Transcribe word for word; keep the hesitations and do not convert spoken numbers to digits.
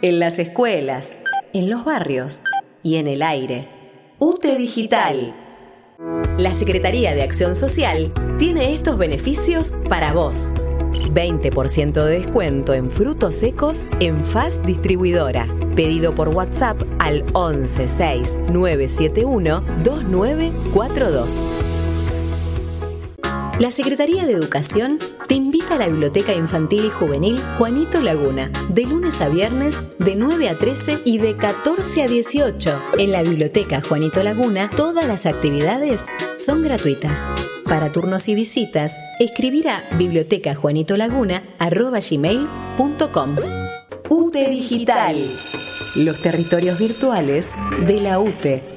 en las escuelas, en los barrios y en el aire. U T E Digital. La Secretaría de Acción Social tiene estos beneficios para vos. veinte por ciento de descuento en frutos secos en F A S Distribuidora. Pedido por WhatsApp al once seis nueve siete uno dos nueve cuatro dos. La Secretaría de Educación te invita a la Biblioteca Infantil y Juvenil Juanito Laguna, de lunes a viernes de nueve a trece y de catorce a dieciocho. En la Biblioteca Juanito Laguna todas las actividades son gratuitas. Para turnos y visitas, escribir a bibliotecajuanitolaguna arroba gmail punto com. U T E Digital. Los territorios virtuales de la U T E.